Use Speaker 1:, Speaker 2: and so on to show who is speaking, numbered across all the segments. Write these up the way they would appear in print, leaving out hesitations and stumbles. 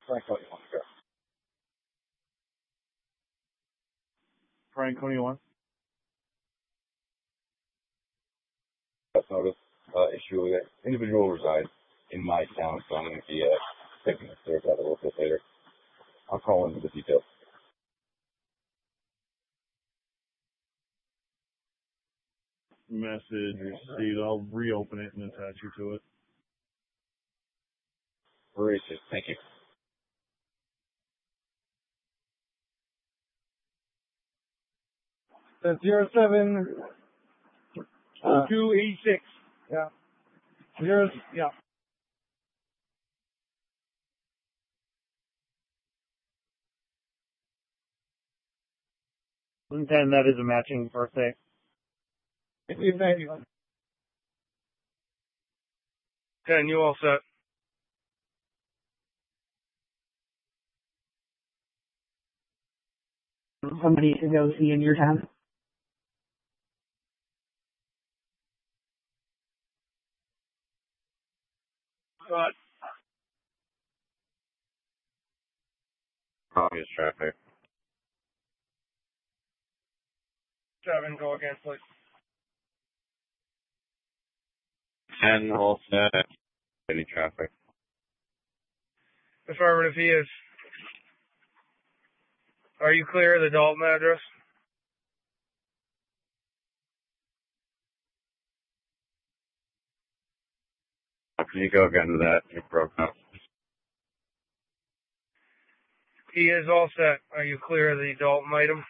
Speaker 1: Frank, what do you want to go?
Speaker 2: Frank 21.
Speaker 1: That's notice. Issue that individual resides in my town, so I'm going to be taking the stairs out a little bit later. I'll call into the details.
Speaker 2: Message received. I'll reopen it and attach you to it.
Speaker 1: Gracious, thank you.
Speaker 3: That's 07 286. Yeah. Yeah.
Speaker 4: 10, that is a matching birthday.
Speaker 3: Thank you.
Speaker 5: 10, you all set?
Speaker 6: Somebody to go see in your town?
Speaker 5: What?
Speaker 1: Obvious traffic.
Speaker 5: 7, go again, please.
Speaker 1: 10, all set. Any traffic?
Speaker 5: Affirmative, he is. Are you clear of the Dalton address?
Speaker 1: Can you go again to that? You broke up.
Speaker 5: He is all set. Are you clear of the Dalton item?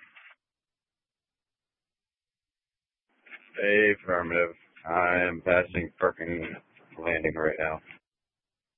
Speaker 1: Affirmative. I am passing Perkins Landing right now.